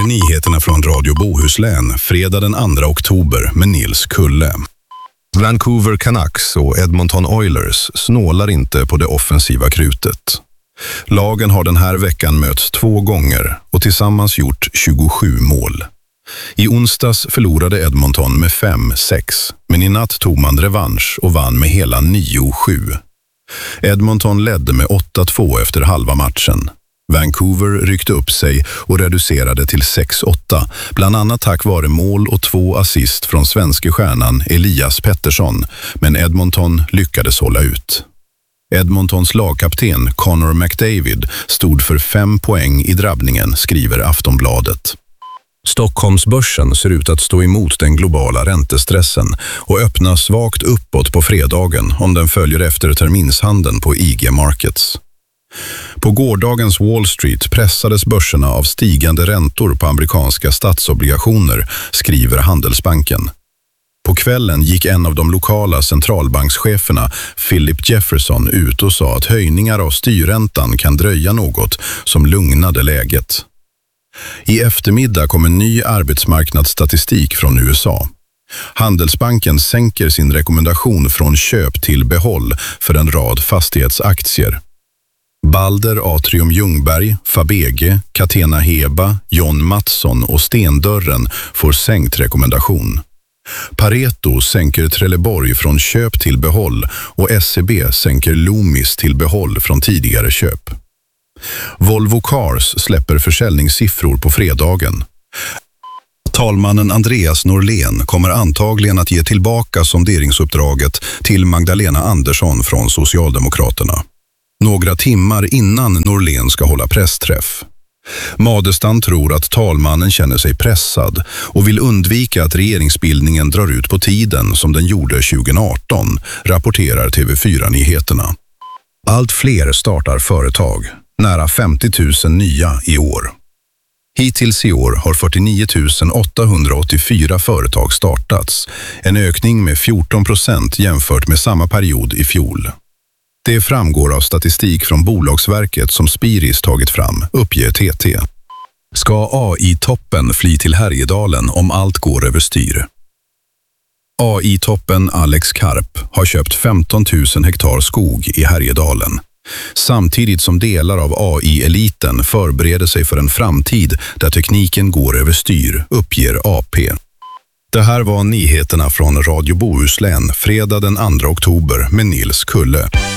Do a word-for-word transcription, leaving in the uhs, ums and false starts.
nyheterna från Radio Bohuslän fredag den andra oktober med Nils Kulle. Vancouver Canucks och Edmonton Oilers snålar inte på det offensiva krutet. Lagen har den här veckan möts två gånger och tillsammans gjort tjugosju mål. I onsdags förlorade Edmonton med fem sex, men i natt tog man revansch och vann med hela nio sju. Edmonton ledde med åtta två efter halva matchen. Vancouver ryckte upp sig och reducerade till sex åtta, bland annat tack vare mål och två assist från svenska stjärnan Elias Pettersson, men Edmonton lyckades hålla ut. Edmontons lagkapten Connor McDavid stod för fem poäng i drabbningen, skriver Aftonbladet. Stockholmsbörsen ser ut att stå emot den globala räntestressen och öppna svagt uppåt på fredagen om den följer efter terminshandeln på I G Markets. På gårdagens Wall Street pressades börserna av stigande räntor på amerikanska statsobligationer, skriver Handelsbanken. På kvällen gick en av de lokala centralbankscheferna, Philip Jefferson, ut och sa att höjningar av styrräntan kan dröja något, som lugnade läget. I eftermiddag kom en ny arbetsmarknadsstatistik från U S A. Handelsbanken sänker sin rekommendation från köp till behåll för en rad fastighetsaktier. Balder, Atrium Ljungberg, Fabege, Catena Heba, John Mattsson och Stendörren får sänkt rekommendation. Pareto sänker Trelleborg från köp till behåll och S E B sänker Loomis till behåll från tidigare köp. Volvo Cars släpper försäljningssiffror på fredagen. Talmannen Andreas Norlén kommer antagligen att ge tillbaka sonderingsuppdraget till Magdalena Andersson från Socialdemokraterna. Några timmar innan Norlén ska hålla pressträff. Madestam tror att talmannen känner sig pressad och vill undvika att regeringsbildningen drar ut på tiden som den gjorde tjugoarton, rapporterar T V fyra-nyheterna. Allt fler startar företag, nära femtio tusen nya i år. Hittills i år har fyrtionio tusen åttahundraåttiofyra företag startats, en ökning med fjorton procent jämfört med samma period i fjol. Det framgår av statistik från Bolagsverket som Spiris tagit fram, uppger T T. Ska A I-toppen fly till Härjedalen om allt går överstyr? A I-toppen Alex Karp har köpt femton tusen hektar skog i Härjedalen, samtidigt som delar av A I-eliten förbereder sig för en framtid där tekniken går överstyr, uppger A P. Det här var nyheterna från Radio Bohuslän fredag den andra oktober med Nils Kulle.